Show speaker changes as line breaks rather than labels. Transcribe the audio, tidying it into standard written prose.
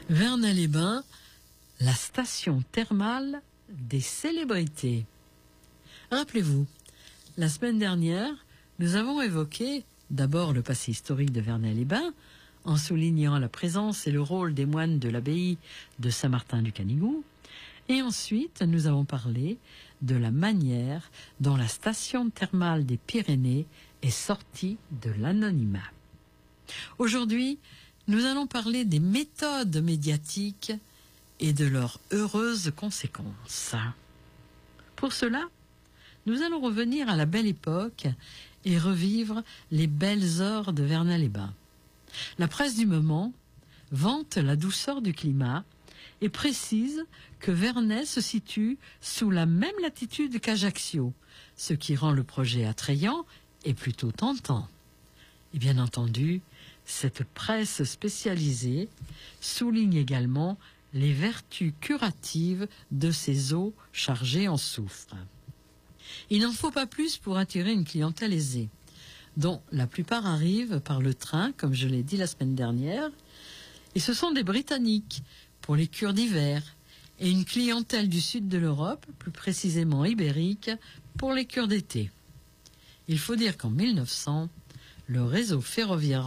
Vernay-les-Bains, la station thermale des célébrités. Rappelez-vous, la semaine dernière, nous avons évoqué d'abord le passé historique de Vernay-les-Bains, en soulignant la présence et le rôle des moines de l'abbaye de Saint-Martin-du-Canigou, et ensuite nous avons parlé de la manière dont la station thermale des Pyrénées est sortie de l'anonymat. Aujourd'hui, nous allons parler des méthodes médiatiques et de leurs heureuses conséquences. Pour cela, nous allons revenir à la belle époque et revivre les belles heures de Vernay-les-Bains. La presse du moment vante la douceur du climat et précise que Vernay se situe sous la même latitude qu'Ajaccio, ce qui rend le projet attrayant et plutôt tentant. Et bien entendu, cette presse spécialisée souligne également les vertus curatives de ces eaux chargées en soufre. Il n'en faut pas plus pour attirer une clientèle aisée, dont la plupart arrivent par le train, comme je l'ai dit la semaine dernière, et ce sont des Britanniques pour les cures d'hiver, et une clientèle du sud de l'Europe, plus précisément ibérique, pour les cures d'été. Il faut dire qu'en 1900, le réseau ferroviaire